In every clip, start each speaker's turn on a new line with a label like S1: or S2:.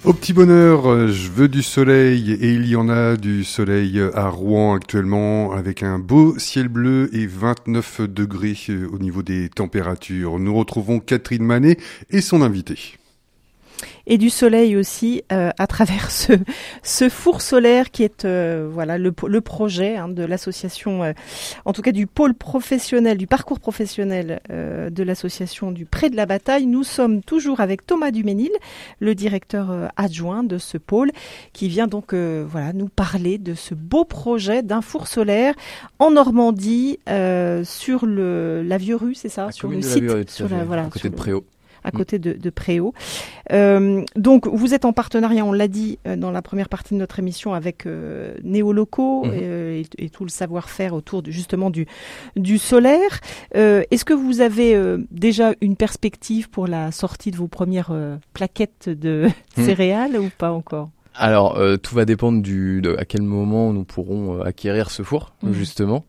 S1: Au petit bonheur, je veux du soleil et il y en a du soleil à Rouen actuellement avec un beau ciel bleu et 29 degrés au niveau des températures. Nous retrouvons Catherine Manet et son invité.
S2: Et du soleil aussi à travers ce four solaire qui est le projet de l'association, en tout cas du pôle professionnel, du parcours professionnel de l'association du Pré de la Bataille. Nous sommes toujours avec Thomas Duménil, le directeur adjoint de ce pôle, qui vient donc nous parler de ce beau projet d'un four solaire en Normandie sur la Vieux-Rue, c'est ça,
S3: sur le site, à côté de Préau.
S2: À côté de Préau. Donc, vous êtes en partenariat, on l'a dit dans la première partie de notre émission, avec Néolocaux et tout le savoir-faire autour justement du solaire. Est-ce que vous avez déjà une perspective pour la sortie de vos premières plaquettes de céréales ou pas encore ?
S3: Alors, tout va dépendre à quel moment nous pourrons acquérir ce four, justement.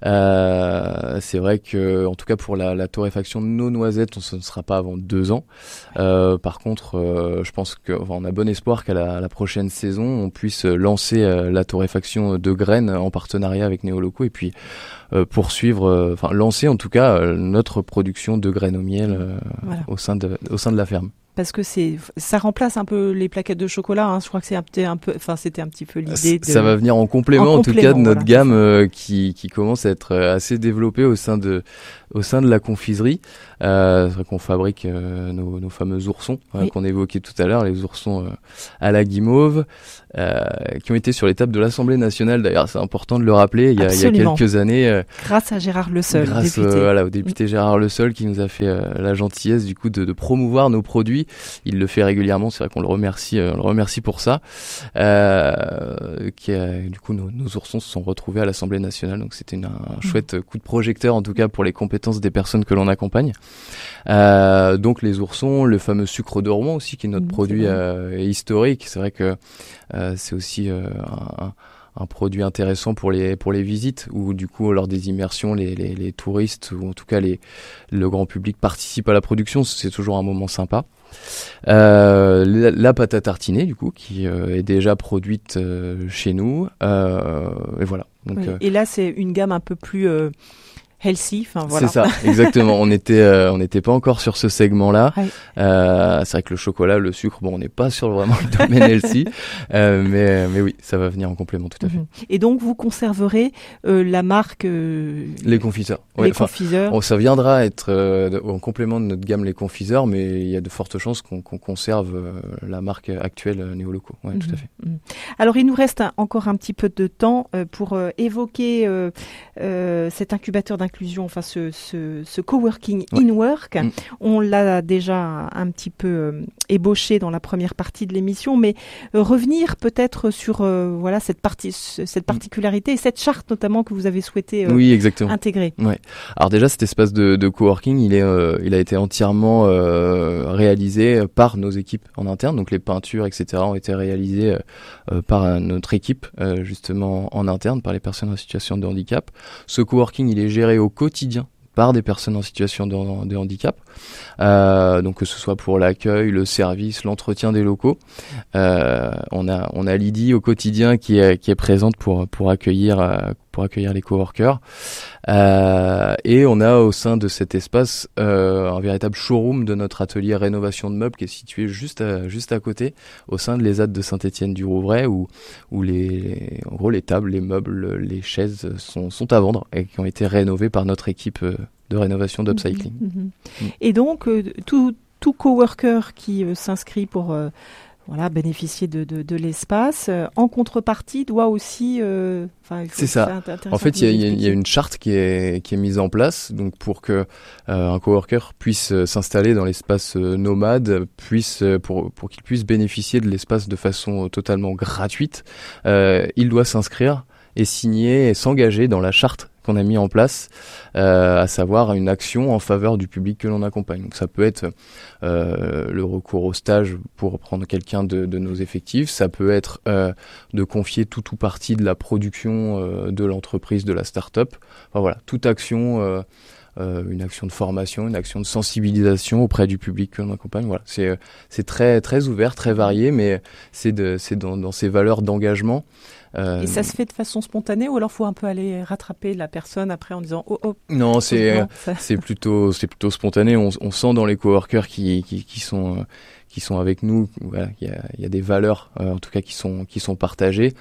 S3: C'est vrai que, en tout cas, pour la torréfaction de nos noisettes, ce ne sera pas avant 2 ans. Par contre, je pense on a bon espoir qu'à la prochaine saison, on puisse lancer la torréfaction de graines en partenariat avec Néolocaux et puis lancer en tout cas notre production de graines au miel au sein de la ferme.
S2: Parce que ça remplace un peu les plaquettes de chocolat. Je crois que c'était un petit peu l'idée.
S3: Ça va venir en complément, en tout cas, de notre gamme qui commence à être assez développée au sein de la confiserie. C'est vrai qu'on fabrique nos fameux oursons qu'on évoquait tout à l'heure, les oursons à la guimauve, qui ont été sur les tables de l'Assemblée nationale. D'ailleurs, c'est important de le rappeler. Il y a quelques années,
S2: grâce à Gérard Le Seul,
S3: au député Gérard Le Seul, qui nous a fait la gentillesse du coup de promouvoir nos produits. Il le fait régulièrement. C'est vrai qu'on le remercie pour ça. Du coup, nos oursons se sont retrouvés à l'Assemblée nationale. Donc, c'était un chouette coup de projecteur, en tout cas pour les compétences des personnes que l'on accompagne. Donc les oursons, le fameux sucre de Rouen aussi, qui est notre produit historique. C'est vrai que c'est aussi un produit intéressant pour les visites, où du coup lors des immersions les touristes, ou en tout cas le grand public participe à la production. C'est toujours un moment sympa. La pâte à tartiner, du coup, qui est déjà produite chez nous, et voilà. Donc,
S2: et là c'est une gamme un peu plus healthy,
S3: C'est ça, exactement. On n'était pas encore sur ce segment-là. Ouais. C'est vrai que le chocolat, le sucre, on n'est pas sur vraiment le domaine healthy, mais oui, ça va venir en complément, tout à fait.
S2: Et donc vous conserverez la marque
S3: les confiseurs.
S2: Confiseurs.
S3: Ça viendra être en complément de notre gamme les confiseurs, mais il y a de fortes chances qu'on conserve la marque actuelle Néolocaux. Ouais, tout à fait.
S2: Alors il nous reste encore un petit peu de temps pour évoquer cet incubateur d'inclusion, ce coworking in-work. On l'a déjà un petit peu ébauché dans la première partie de l'émission, mais revenir peut-être sur cette particularité et cette charte notamment que vous avez souhaité intégrer.
S3: Ouais. Alors déjà, cet espace de coworking, il a été entièrement réalisé par nos équipes en interne, donc les peintures, etc. ont été réalisées par notre équipe justement en interne, par les personnes en situation de handicap. Ce coworking, il est géré au quotidien par des personnes en situation de handicap, donc que ce soit pour l'accueil, le service, l'entretien des locaux. On a Lydie au quotidien qui est présente pour accueillir les coworkers, et on a au sein de cet espace un véritable showroom de notre atelier rénovation de meubles qui est situé juste à côté, au sein de l'ESAT de Saint-Étienne-du-Rouvray, où en gros les tables, les meubles, les chaises sont à vendre et qui ont été rénovées par notre équipe de rénovation d'upcycling.
S2: Et donc tout coworker qui s'inscrit pour bénéficier de l'espace, en contrepartie doit aussi
S3: c'est ça. En fait, il y a une charte qui est mise en place, donc pour que un coworker puisse s'installer dans l'espace nomade, pour qu'il puisse bénéficier de l'espace de façon totalement gratuite, il doit s'inscrire et signer et s'engager dans la charte qu'on a mis en place, à savoir une action en faveur du public que l'on accompagne. Donc ça peut être le recours au stage pour prendre quelqu'un de nos effectifs, ça peut être de confier tout ou partie de la production de l'entreprise, de la start-up. Enfin voilà, toute action une action de formation, une action de sensibilisation auprès du public que l'on accompagne. Voilà, c'est très très ouvert, très varié, mais c'est dans ces valeurs d'engagement.
S2: Et ça se fait de façon spontanée ou alors faut un peu aller rattraper la personne après en disant oh.
S3: Non, c'est plutôt spontané. On sent dans les coworkers qui sont avec nous, voilà, il y a des valeurs en tout cas qui sont partagées.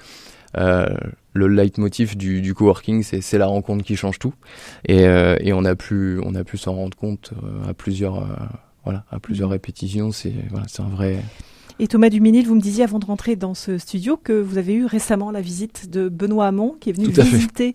S3: Le leitmotiv du coworking, c'est la rencontre qui change tout, et on a pu s'en rendre compte à plusieurs répétitions. C'est un vrai.
S2: Et Thomas Duménil, vous me disiez avant de rentrer dans ce studio que vous avez eu récemment la visite de Benoît Hamon qui est venu visiter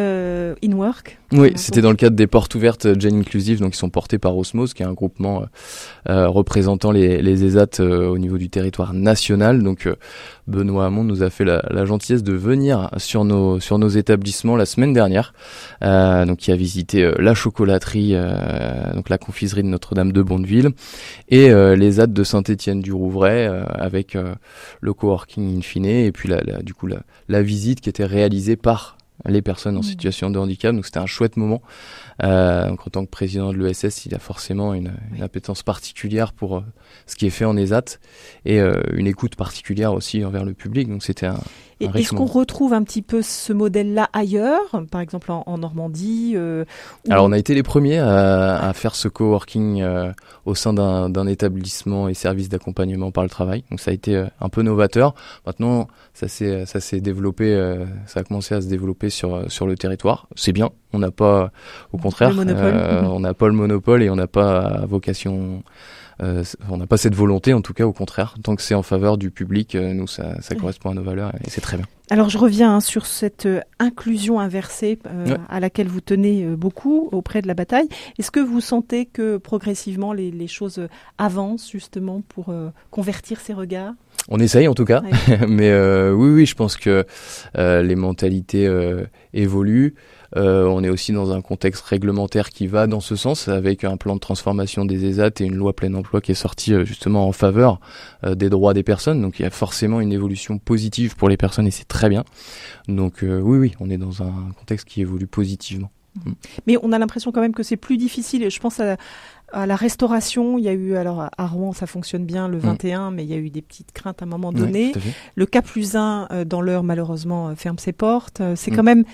S2: InWork.
S3: Oui, c'était dans le cadre des portes ouvertes Gen Inclusive, donc ils sont portés par Osmose, qui est un groupement représentant les ESAT au niveau du territoire national. Donc Benoît Hamon nous a fait la gentillesse de venir sur nos établissements la semaine dernière. Donc il a visité la chocolaterie, donc la confiserie de Notre-Dame de Bondeville, et les ESAT de Saint-Étienne-du-Rouvray avec le coworking in fine, et puis la visite qui était réalisée par les personnes en situation de handicap. Donc c'était un chouette moment. Donc en tant que président de l'ESS, il a forcément une appétence particulière pour ce qui est fait en ESAT, et une écoute particulière aussi envers le public. Donc c'était un
S2: est-ce qu'on retrouve un petit peu ce modèle-là ailleurs, par exemple en Normandie
S3: Alors on a été les premiers à faire ce coworking au sein d'un établissement et service d'accompagnement par le travail. Donc ça a été un peu novateur. Maintenant ça s'est développé, ça a commencé à se développer sur le territoire. C'est bien. On n'a pas, au contraire, on n'a pas le monopole et on n'a pas vocation. On n'a pas cette volonté, en tout cas, au contraire. Tant que c'est en faveur du public, nous, ça correspond à nos valeurs et c'est très bien.
S2: Alors, je reviens sur cette inclusion inversée à laquelle vous tenez beaucoup auprès de la bataille. Est-ce que vous sentez que progressivement les choses avancent justement pour convertir ces regards ?
S3: On essaye en tout cas, mais oui, je pense que les mentalités évoluent. On est aussi dans un contexte réglementaire qui va dans ce sens, avec un plan de transformation des ESAT et une loi plein emploi qui est sortie justement en faveur des droits des personnes. Donc il y a forcément une évolution positive pour les personnes et c'est très bien. Donc oui, on est dans un contexte qui évolue positivement.
S2: Mais on a l'impression quand même que c'est plus difficile. Je pense à la restauration. Il y a eu, alors à Rouen ça fonctionne bien le 21, mais il y a eu des petites craintes à un moment donné. Le K+1 dans l'heure malheureusement ferme ses portes. C'est quand même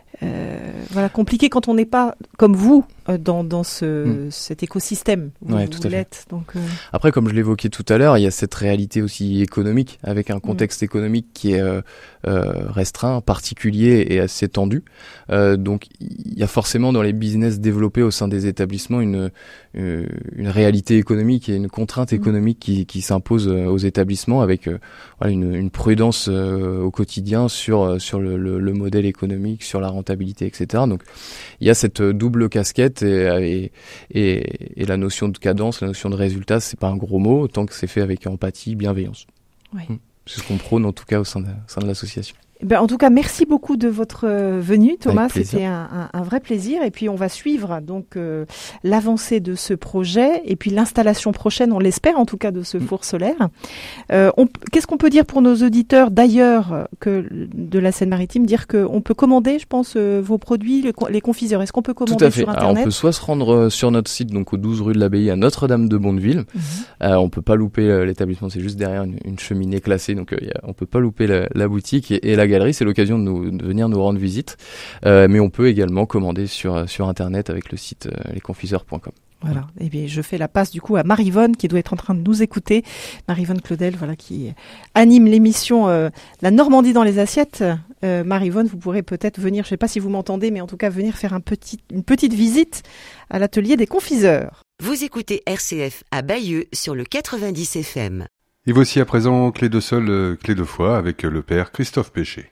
S2: compliqué quand on n'est pas comme vous dans cet écostystème où vous l'êtes. Donc,
S3: Après, comme je l'évoquais tout à l'heure, il y a cette réalité aussi économique, avec un contexte économique qui est restreint, particulier et assez tendu. Donc il y a forcément dans les business développés au sein des établissements une réalité économique et une contrainte économique qui s'impose aux établissements, avec une prudence au quotidien sur le modèle économique, sur la rentabilité, etc. Donc il y a cette double casquette et la notion de cadence, la notion de résultat, c'est pas un gros mot, tant que c'est fait avec empathie, bienveillance. C'est ce qu'on prône en tout cas au sein de l'association.
S2: En tout cas, merci beaucoup de votre venue, Thomas. C'était un vrai plaisir. Et puis, on va suivre donc l'avancée de ce projet et puis l'installation prochaine, on l'espère en tout cas, de ce four solaire. Qu'est-ce qu'on peut dire pour nos auditeurs d'ailleurs que de la Seine-Maritime, dire qu'on peut commander, je pense, vos produits, les confiseurs. Est-ce qu'on peut commander sur Internet ?
S3: Alors, on peut soit se rendre sur notre site, donc au 12 rue de l'Abbaye à Notre-Dame de Bondeville. On peut pas louper l'établissement, c'est juste derrière une cheminée classée, donc on peut pas louper la boutique et la galerie. C'est l'occasion de venir nous rendre visite, mais on peut également commander sur Internet avec le site lesconfiseurs.com.
S2: Voilà. Et bien, je fais la passe du coup à Maryvonne qui doit être en train de nous écouter. Maryvonne Claudel, qui anime l'émission La Normandie dans les assiettes. Maryvonne, vous pourrez peut-être venir, je ne sais pas si vous m'entendez, mais en tout cas venir faire une petite visite à l'atelier des confiseurs.
S4: Vous écoutez RCF à Bayeux sur le 90 FM.
S1: Et voici à présent Clé de Sol, Clé de Foi avec le père Christophe Péché.